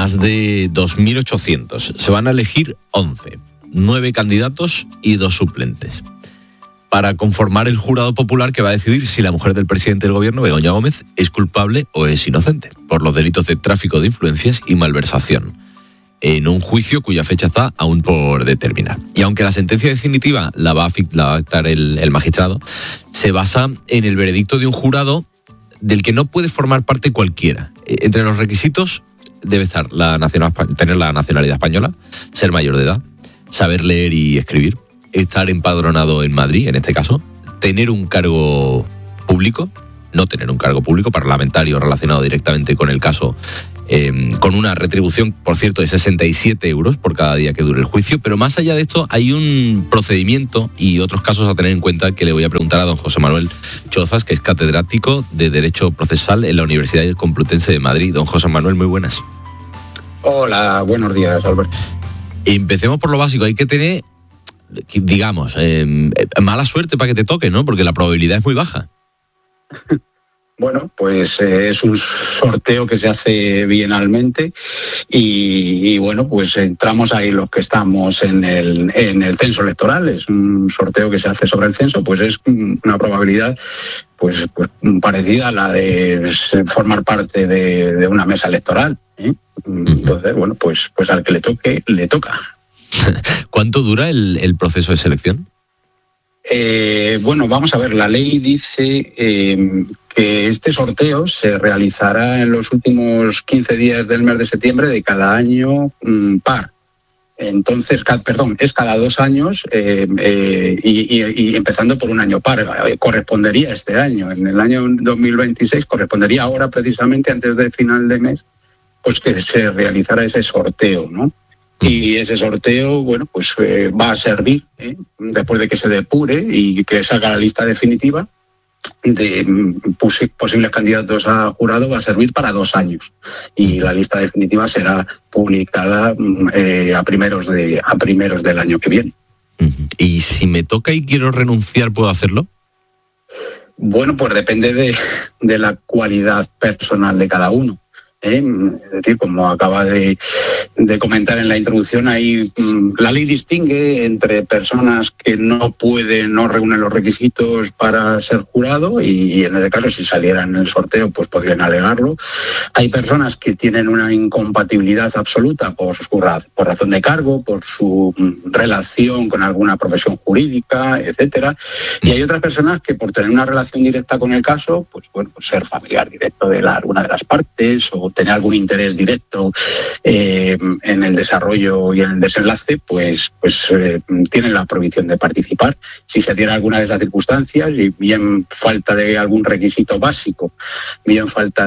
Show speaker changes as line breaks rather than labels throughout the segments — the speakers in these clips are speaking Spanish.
más de 2.800. Se van a elegir 11, 9 candidatos y 2 suplentes, para conformar el jurado popular que va a decidir si la mujer del presidente del gobierno, Begoña Gómez, es culpable o es inocente por los delitos de tráfico de influencias y malversación, en un juicio cuya fecha está aún por determinar. Y aunque la sentencia definitiva la va a dictar el magistrado, se basa en el veredicto de un jurado del que no puede formar parte cualquiera. Entre los requisitos debe estar tener la nacionalidad española, ser mayor de edad, saber leer y escribir, estar empadronado en Madrid, en este caso, tener un cargo público, no tener un cargo público parlamentario relacionado directamente con el caso, con una retribución, por cierto, de 67 euros por cada día que dure el juicio. Pero más allá de esto, hay un procedimiento y otros casos a tener en cuenta que le voy a preguntar a don José Manuel Chozas, que es catedrático de Derecho Procesal en la Universidad Complutense de Madrid. Don José Manuel, muy buenas.
Hola, buenos días, Alberto.
Empecemos por lo básico. Hay que tener, digamos, mala suerte para que te toque, ¿no? Porque la probabilidad es muy baja.
Bueno, pues es un sorteo que se hace bienalmente y bueno, pues entramos ahí los que estamos en el censo electoral. Es un sorteo que se hace sobre el censo, pues es una probabilidad pues parecida a la de formar parte de una mesa electoral, ¿eh? Entonces, bueno, pues al que le toque, le toca.
¿Cuánto dura el proceso de selección?
Bueno, vamos a ver, la ley dice que este sorteo se realizará en los últimos 15 días del mes de septiembre de cada año par. Entonces, es cada 2 años y empezando por un año par. Correspondería este año, en el año 2026, correspondería ahora precisamente antes del final de mes, pues que se realizara ese sorteo, ¿no? Y ese sorteo, bueno, pues va a servir, después de que se depure y que salga la lista definitiva de posibles candidatos a jurado, va a servir para 2 años. Y la lista definitiva será publicada a primeros del año que viene.
¿Y si me toca y quiero renunciar, puedo hacerlo?
Bueno, pues depende de la cualidad personal de cada uno. Es decir, como acaba de comentar en la introducción, la ley distingue entre personas que no reúnen los requisitos para ser jurado y en ese caso, si salieran en el sorteo, pues podrían alegarlo. Hay personas que tienen una incompatibilidad absoluta por razón de cargo, por su relación con alguna profesión jurídica, etcétera. Y hay otras personas que por tener una relación directa con el caso, pues bueno, pues ser familiar directo de alguna de las partes o tener algún interés directo en el desarrollo y en el desenlace, pues tienen la prohibición de participar. Si se diera alguna de esas circunstancias, y bien falta de algún requisito básico, bien falta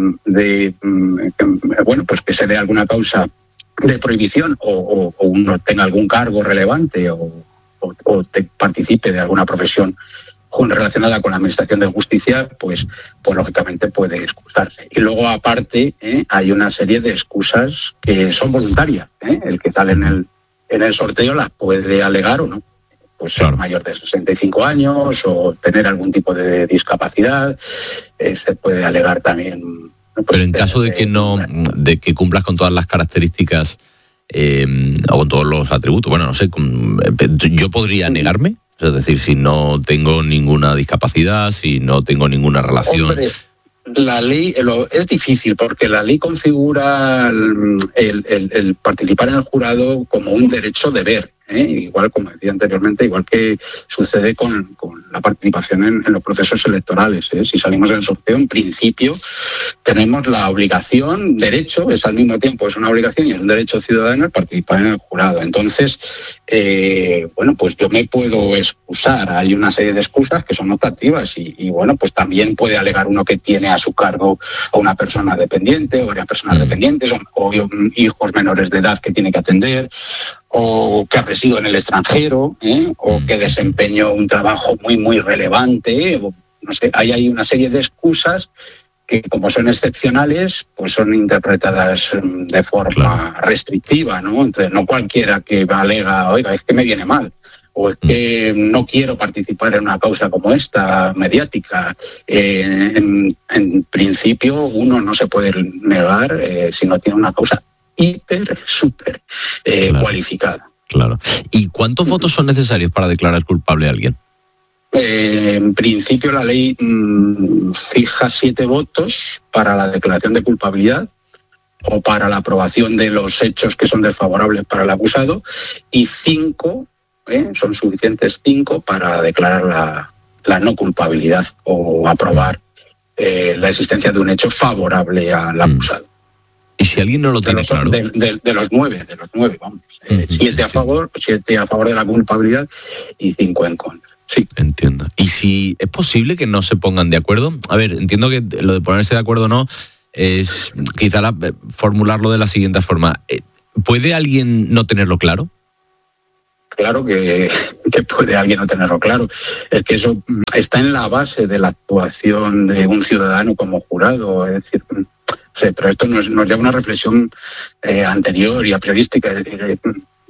bueno, pues que se dé alguna causa de prohibición o uno tenga algún cargo relevante o participe de alguna profesión relacionada con la administración de justicia, pues lógicamente puede excusarse. Y luego, aparte, hay una serie de excusas que son voluntarias. El que sale en el sorteo las puede alegar o no. Pues ser mayor de 65 años o tener algún tipo de discapacidad, se puede alegar también. Pues,
pero en caso de que cumplas con todas las características o con todos los atributos, bueno, no sé, ¿yo podría negarme? Es decir, si no tengo ninguna discapacidad, si no tengo ninguna relación.
Hombre, la ley es difícil porque la ley configura el participar en el jurado como un derecho-deber. Igual, como decía anteriormente, igual que sucede con la participación en los procesos electorales. Si salimos del sorteo, en principio tenemos la obligación, derecho, es al mismo tiempo, es una obligación y es un derecho ciudadano el participar en el jurado. Entonces, bueno, pues yo me puedo excusar. Hay una serie de excusas que son optativas y bueno, pues también puede alegar uno que tiene a su cargo a una persona dependiente o varias personas dependientes o hijos menores de edad que tiene que atender, o que resido en el extranjero, o que desempeño un trabajo muy, muy relevante. No sé, hay una serie de excusas que, como son excepcionales, pues son interpretadas de forma restrictiva, ¿no? Entonces, no cualquiera que alega, oiga, es que me viene mal, o es que no quiero participar en una causa como esta, mediática. En principio, uno no se puede negar si no tiene una causa súper cualificada.
Claro. ¿Y cuántos votos son necesarios para declarar culpable a alguien?
En principio la ley fija 7 votos para la declaración de culpabilidad o para la aprobación de los hechos que son desfavorables para el acusado, y 5, son suficientes 5 para declarar la no culpabilidad o aprobar la existencia de un hecho favorable al acusado.
¿Y si alguien no lo tiene claro?
De los 9, vamos. 7 a favor, 7 a favor de la culpabilidad y 5 en contra. Sí.
Entiendo. ¿Y si es posible que no se pongan de acuerdo? A ver, entiendo que lo de ponerse de acuerdo no es quizá formularlo de la siguiente forma. ¿Puede alguien no tenerlo claro?
Claro que puede alguien no tenerlo claro. Es que eso está en la base de la actuación de un ciudadano como jurado. Es decir, pero esto nos lleva a una reflexión anterior y a priorística. Es decir,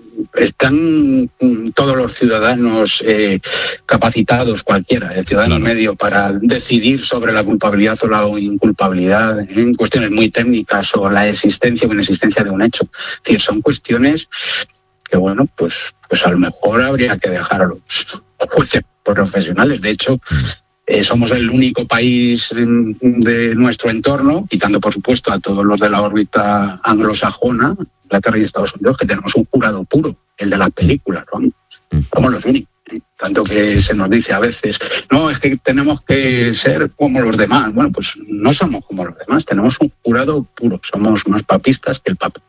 ¿están todos los ciudadanos capacitados, cualquiera, el ciudadano medio, para decidir sobre la culpabilidad o la inculpabilidad en cuestiones muy técnicas o la existencia o inexistencia de un hecho? Es decir, son cuestiones que, bueno, pues a lo mejor habría que dejar a los jueces profesionales. De hecho, somos el único país de nuestro entorno, quitando por supuesto a todos los de la órbita anglosajona, Inglaterra y Estados Unidos, que tenemos un jurado puro, el de las películas, ¿no? Somos los únicos. Tanto que se nos dice a veces, no, es que tenemos que ser como los demás. Bueno, pues no somos como los demás, tenemos un jurado puro, somos más papistas que el Papa.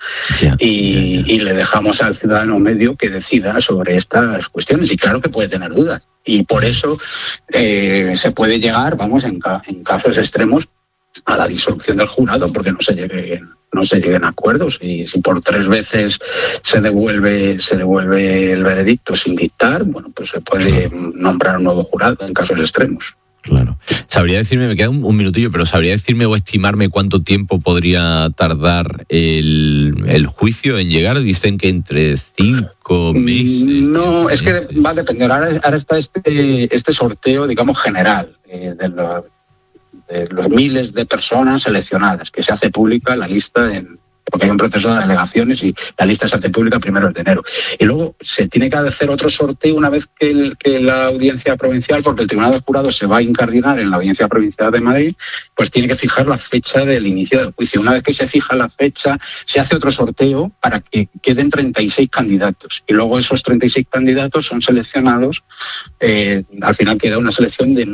Y le dejamos al ciudadano medio que decida sobre estas cuestiones. Y claro que puede tener dudas. Y por eso se puede llegar, vamos, en casos extremos, a la disolución del jurado, porque no se lleguen a acuerdos. Y si por 3 veces se devuelve el veredicto sin dictar, bueno, pues se puede nombrar un nuevo jurado en casos extremos.
Claro. ¿Sabría decirme, me queda un minutillo, pero sabría decirme o estimarme cuánto tiempo podría tardar el juicio en llegar? Dicen que entre 5 meses.
No, es que va a depender. Ahora está este sorteo, digamos, general de los miles de personas seleccionadas, que se hace pública la lista porque hay un proceso de delegaciones y la lista se hace pública 1 de enero. Y luego se tiene que hacer otro sorteo una vez que la audiencia provincial, porque el Tribunal del Jurado se va a incardinar en la audiencia provincial de Madrid, pues tiene que fijar la fecha del inicio del juicio. Una vez que se fija la fecha, se hace otro sorteo para que queden 36 candidatos. Y luego esos 36 candidatos son seleccionados. Al final queda una selección de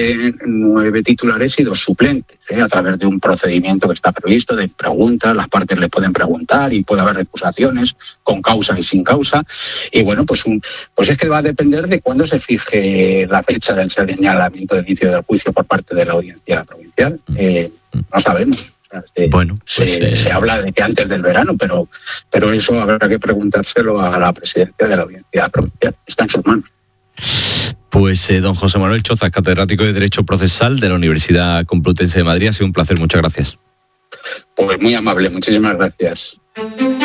9 titulares y 2 suplentes, a través de un procedimiento que está previsto de preguntas. Las partes le pueden preguntar y puede haber recusaciones con causa y sin causa. Y bueno, pues es que va a depender de cuándo se fije la fecha del señalamiento del inicio del juicio por parte de la audiencia provincial. No sabemos.
Bueno,
se habla de que antes del verano, pero eso habrá que preguntárselo a la presidencia de la audiencia provincial. Está en sus manos.
Pues don José Manuel Chozas, catedrático de Derecho Procesal de la Universidad Complutense de Madrid, ha sido un placer, muchas gracias.
Pues muy amable, muchísimas gracias.